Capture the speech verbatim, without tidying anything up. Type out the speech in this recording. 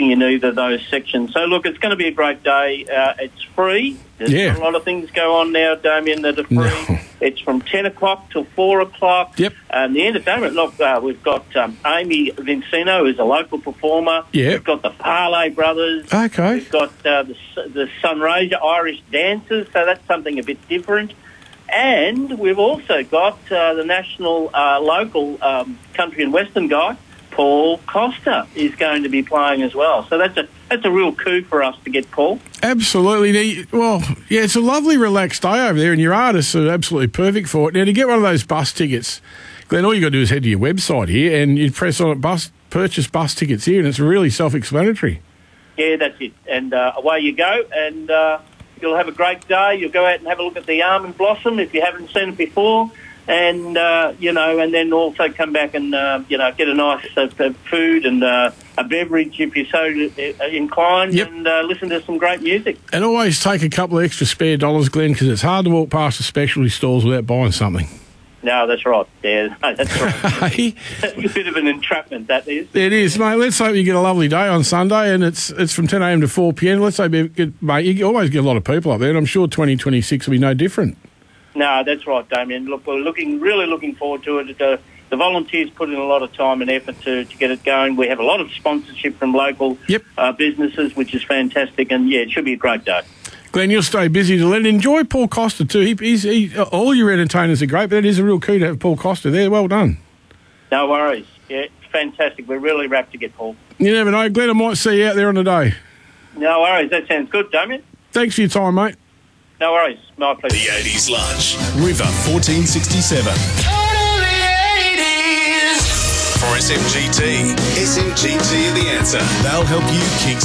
sitting in either of those sections. So, look, it's going to be a great day. Uh, it's free. There's Yeah. a lot of things go on now, Damien, that are free. No. It's from ten o'clock till four o'clock. Yep. And the entertainment, look, uh, we've got um, Amy Vincino, who's a local performer. Yeah. We've got the Parlay Brothers. Okay. We've got uh, the, the Sunraysia Irish Dancers, so that's something a bit different. And we've also got uh, the national uh, local um, country and western guy, Paul Costa, is going to be playing as well. So that's a that's a real coup for us to get Paul. Absolutely. Now, well, yeah, it's a lovely, relaxed day over there, and your artists are absolutely perfect for it. Now, to get one of those bus tickets, Glenn, all you got to do is head to your website here, and you press on it, bus purchase bus tickets here, and it's really self-explanatory. Yeah, that's it. And uh, away you go, and uh, you'll have a great day. You'll go out and have a look at the almond blossom if you haven't seen it before. And, uh, you know, and then also come back and, uh, you know, get a nice uh, food and uh, a beverage if you're so inclined, yep. and uh, listen to some great music. And always take a couple of extra spare dollars, Glenn, because it's hard to walk past the specialty stores without buying something. No, that's right. Yeah, no, that's right. Hey, That's a bit of an entrapment, that is. it is, mate. Let's hope you get a lovely day on Sunday, and it's it's from ten a.m. to four p.m. Let's hope you get, mate, you always get a lot of people up there, and I'm sure twenty twenty-six will be no different. No, that's right, Damien. Look, we're looking really looking forward to it. The, the volunteers put in a lot of time and effort to, to get it going. We have a lot of sponsorship from local Yep. uh, businesses, which is fantastic. And, yeah, it should be a great day. Glenn, you'll stay busy to let enjoy Paul Costa too. He, he's, he, all your entertainers are great, but it is a real coup to have Paul Costa there. Well done. No worries. Yeah, it's fantastic. We're really rapt to get Paul. You never know, Glenn. I might see you out there on the day. No worries. That sounds good, Damien. Thanks for your time, mate. No worries. My pleasure. The eighties Lunch. River fourteen sixty-seven. Totally eighties. For S M G T. S M G T are the answer. They'll help you kickstart